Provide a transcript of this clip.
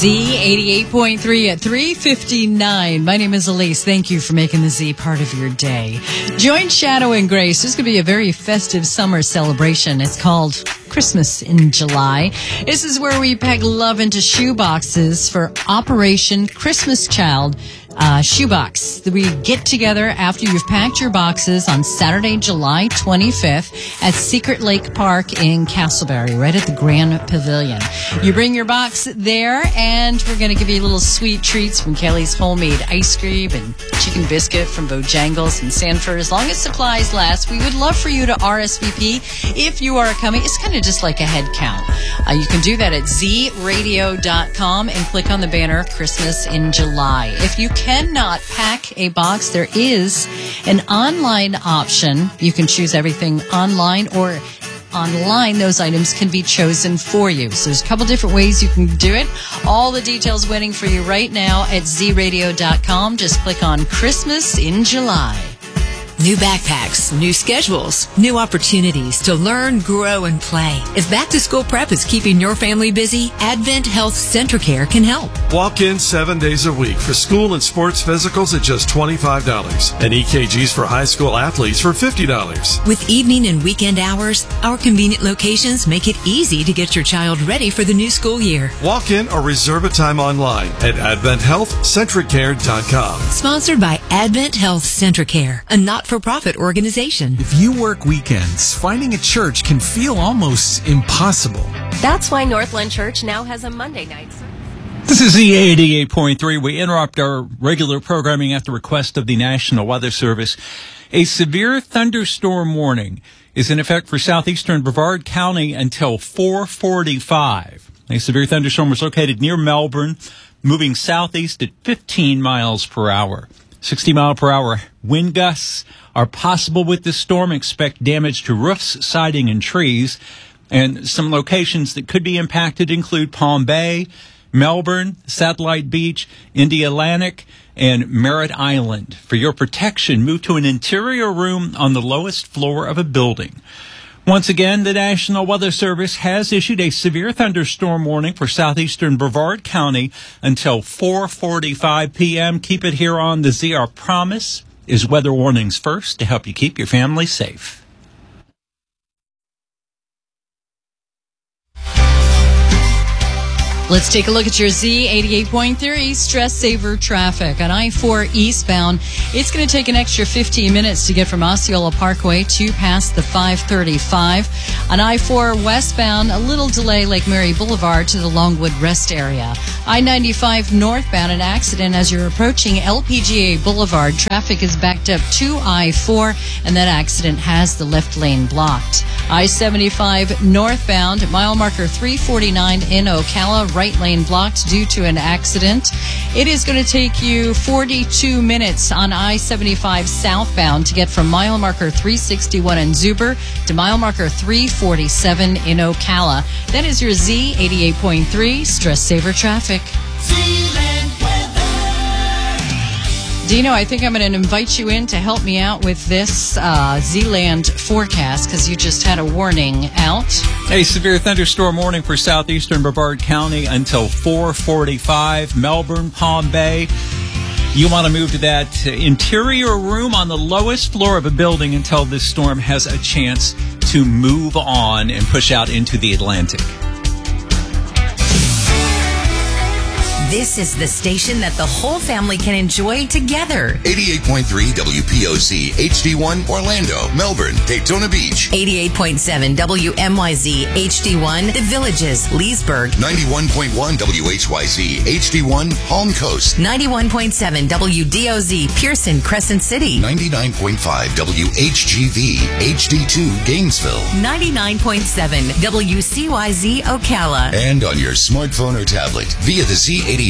Z88.3 at 3:59. My name is Elise. Thank you for making the Z part of your day. Join Shadow and Grace. There's going to be a very festive summer celebration. It's called Christmas in July. This is where we peg love into shoeboxes for Operation Christmas Child Shoebox. We get together after you've packed your boxes on Saturday, July 25th at Secret Lake Park in Castleberry, right at the Grand Pavilion. You bring your box there, and we're going to give you little sweet treats from Kelly's Homemade Ice Cream and Chicken Biscuit from Bojangles and Sanford. As long as supplies last, we would love for you to RSVP if you are coming. It's kind of just like a head count. You can do that at zradio.com and click on the banner Christmas in July. If you cannot pack a box, there is an online option. You can choose everything online, or online those items can be chosen for you. So there's a couple different ways you can do it. All the details waiting for you right now at zradio.com. Just click on Christmas in July. New backpacks, new schedules, new opportunities to learn, grow, and play. If back-to-school prep is keeping your family busy, Advent Health Center Care can help. Walk in 7 days a week for school and sports physicals at just $25 and EKGs for high school athletes for $50. With evening and weekend hours, our convenient locations make it easy to get your child ready for the new school year. Walk in or reserve a time online at AdventHealthCentricCare.com. Sponsored by Advent Health Center Care, a not-for-profit organization. If you work weekends, finding a church can feel almost impossible. That's why Northland Church now has a Monday night service. This is Z88.3. We interrupt our regular programming at the request of the National Weather Service. A severe thunderstorm warning is in effect for southeastern Brevard County until 4:45. A severe thunderstorm was located near Melbourne, moving southeast at 15 miles per hour. 60-mile-per-hour wind gusts are possible with this storm. Expect damage to roofs, siding, and trees. And some locations that could be impacted include Palm Bay, Melbourne, Satellite Beach, Indialantic, and Merritt Island. For your protection, move to an interior room on the lowest floor of a building. Once again, the National Weather Service has issued a severe thunderstorm warning for southeastern Brevard County until 4:45 p.m. Keep it here on the Z. Our promise is weather warnings first to help you keep your family safe. Let's take a look at your Z88.3 stress saver traffic. On I-4 eastbound, it's going to take an extra 15 minutes to get from Osceola Parkway to past the 535. On I-4 westbound, a little delay Lake Mary Boulevard to the Longwood Rest area. I-95 northbound, an accident as you're approaching LPGA Boulevard. Traffic is backed up to I-4, and that accident has the left lane blocked. I-75 northbound, mile marker 349 in Ocala, right lane blocked due to an accident. It is going to take you 42 minutes on I-75 southbound to get from mile marker 361 in Zuber to mile marker 347 in Ocala. That is your Z88.3 stress saver traffic. Dino, I think I'm going to invite you in to help me out with this Z-Land forecast because you just had a warning out. A severe thunderstorm warning for southeastern Brevard County until 4:45. Melbourne, Palm Bay. You want to move to that interior room on the lowest floor of a building until this storm has a chance to move on and push out into the Atlantic. This is the station that the whole family can enjoy together. 88.3 WPOC, HD1, Orlando, Melbourne, Daytona Beach. 88.7 WMYZ, HD1, The Villages, Leesburg. 91.1 WHYZ, HD1, Palm Coast. 91.7 WDOZ, Pearson, Crescent City. 99.5 WHGV, HD2, Gainesville. 99.7 WCYZ, Ocala. And on your smartphone or tablet via the Z88